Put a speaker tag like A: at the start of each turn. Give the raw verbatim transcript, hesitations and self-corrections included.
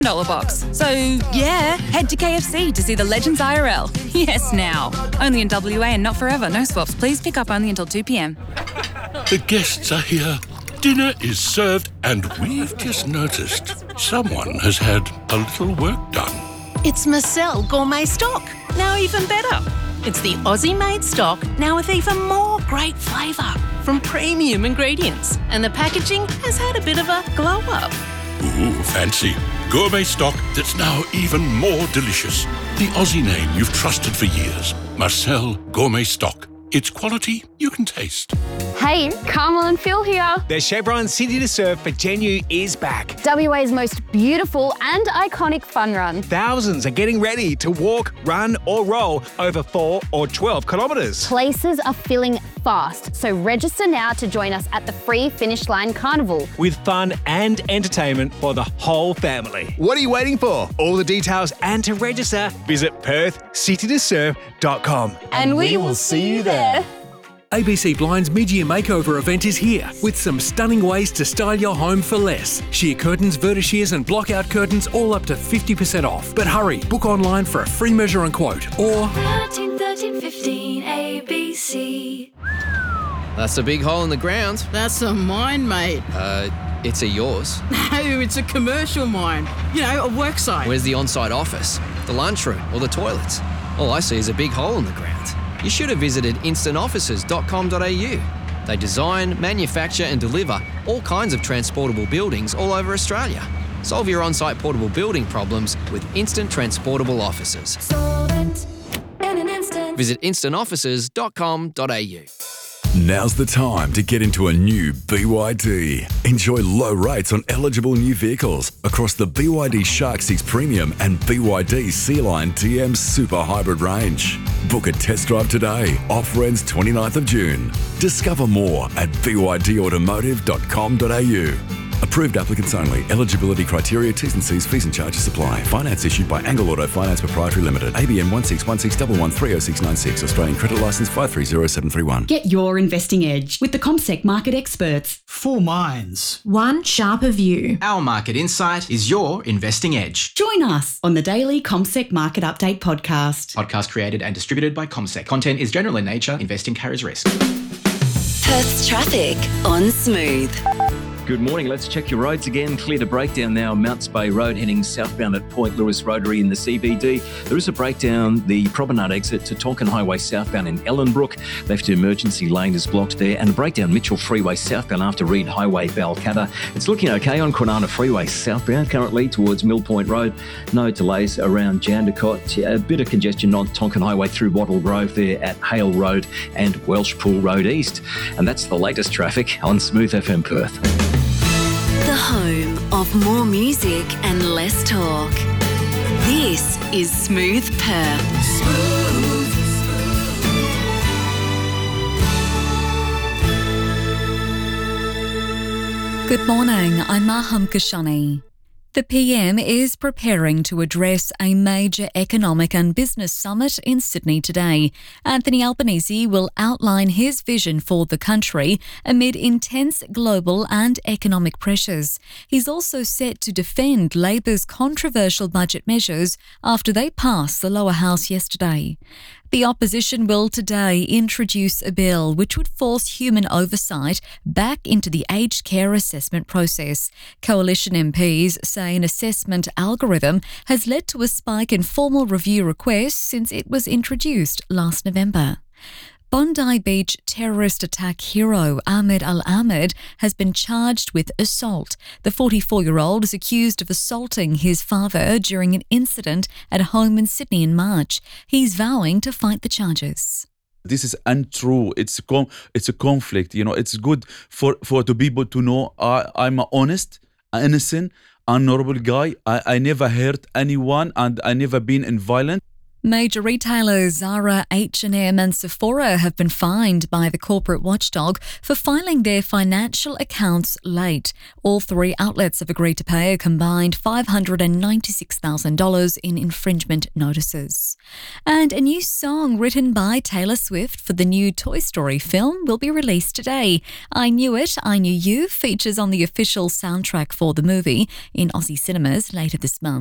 A: dollar box. So, yeah, head to K F C to see the Legends I R L. Yes, now. Only in W A and not forever. No swaps. Please pick up only until two p.m.
B: The guests are here. Dinner is served, and we've just noticed someone has had a little work done.
C: It's Marcel Gourmet Stock. Now even better. It's the Aussie-made stock, now with even more great flavour from premium ingredients. And the packaging has had a bit of a glow-up.
B: Ooh, fancy. Gourmet stock that's now even more delicious. The Aussie name you've trusted for years. Marcel Gourmet Stock. It's quality you can taste.
D: Hey, Carmel and Phil here.
E: The Chevron City to Surf for Genu is back.
D: W A's most beautiful and iconic fun run.
E: Thousands are getting ready to walk, run or roll over four or twelve kilometres.
D: Places are filling fast, so register now to join us at the free Finish Line Carnival.
E: With fun and entertainment for the whole family. What are you waiting for? All the details and to register, visit perth city to surf dot com.
D: And we will see you there.
F: A B C Blinds mid-year makeover event is here with some stunning ways to style your home for less. Sheer curtains, vertishears and block-out curtains all up to fifty percent off. But hurry, book online for a free measure and quote or
G: thirteen thirteen fifteen A B C.
H: That's a big hole in the ground.
I: That's a mine, mate.
H: Uh, it's a yours.
I: No, it's a commercial mine. You know, a work site.
H: Where's the on-site office, the lunchroom or the toilets? All I see is a big hole in the ground. You should have visited instant offices dot com dot a u. They design, manufacture and deliver all kinds of transportable buildings all over Australia. Solve your on-site portable building problems with Instant Transportable Offices.
G: Solvent in an instant.
H: Visit instant offices dot com dot a u.
J: Now's the time to get into a new B Y D. Enjoy low rates on eligible new vehicles across the B Y D Shark six Premium and B Y D Sea-Line T M Super Hybrid range. Book a test drive today. Offer ends twenty-ninth of June. Discover more at b y d automotive dot com dot a u. Approved applicants only. Eligibility criteria, T's and C's, fees and charges apply. Finance issued by Angle Auto Finance Proprietary Limited. A B N one six one six one one three oh six nine six. Australian credit licence five three zero seven three one.
K: Get your investing edge with the CommSec market experts.
L: Four minds.
M: One sharper view.
L: Our market insight is your investing edge.
K: Join us on the daily CommSec Market Update podcast.
L: Podcast created and distributed by CommSec. Content is general in nature. Investing carries risk.
G: Perth's traffic on Smooth.
N: Good morning. Let's check your roads again. Clear to breakdown now. Mounts Bay Road heading southbound at Point Lewis Rotary in the C B D. There is a breakdown the Promenade exit to Tonkin Highway southbound in Ellenbrook. Left emergency lane is blocked there. And a breakdown Mitchell Freeway southbound after Reed Highway Balcatta. It's looking okay on Kwinana Freeway southbound currently towards Mill Point Road. No delays around Jandakot. A bit of congestion on Tonkin Highway through Wattle Grove there at Hale Road and Welshpool Road East. And that's the latest traffic on Smooth F M Perth.
G: The home of more music and less talk. This is Smooth Perth. Smooth.
O: Good morning, I'm Maham Kashani. The P M is preparing to address a major economic and business summit in Sydney today. Anthony Albanese will outline his vision for the country amid intense global and economic pressures. He's also set to defend Labor's controversial budget measures after they passed the lower house yesterday. The opposition will today introduce a bill which would force human oversight back into the aged care assessment process. Coalition M Ps say an assessment algorithm has led to a spike in formal review requests since it was introduced last November. Bondi Beach terrorist attack hero Ahmed Al-Ahmed has been charged with assault. The forty-four-year-old is accused of assaulting his father during an incident at a home in Sydney in March. He's vowing to fight the charges.
P: This is untrue. It's a com- it's a conflict. You know, it's good for, for the people to know I, I'm an honest, innocent, honorable guy. I, I never hurt anyone and I never been in violence.
O: Major retailers Zara, H and M and Sephora have been fined by the corporate watchdog for filing their financial accounts late. All three outlets have agreed to pay a combined five hundred ninety-six thousand dollars in infringement notices. And a new song written by Taylor Swift for the new Toy Story film will be released today. I Knew It, I Knew You features on the official soundtrack for the movie in Aussie cinemas later this month.